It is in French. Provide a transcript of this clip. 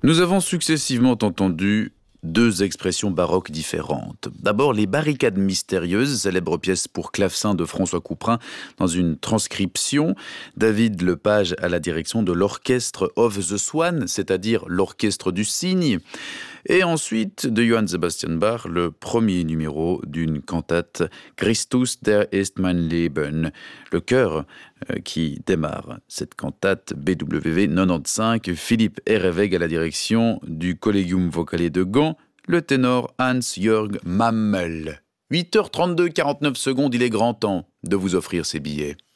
Nous avons successivement entendu deux expressions baroques différentes. D'abord, les barricades mystérieuses, célèbre pièce pour clavecin de François Couperin, dans une transcription. David Lepage à la direction de l'orchestre of the Swan, c'est-à-dire l'orchestre du cygne. Et ensuite, de Johann Sebastian Bach, le premier numéro d'une cantate Christus der ist mein Leben, le chœur qui démarre cette cantate BWV 95, Philippe Herreweghe à la direction du Collegium Vocale de Gand, le ténor Hans-Jörg Mammel. 8h32, 49 secondes, il est grand temps de vous offrir ces billets.